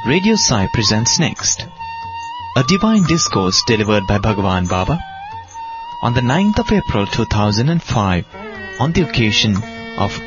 Radio Sai presents next a divine discourse delivered by Bhagavan Baba on the 9th of April 2005 on the occasion of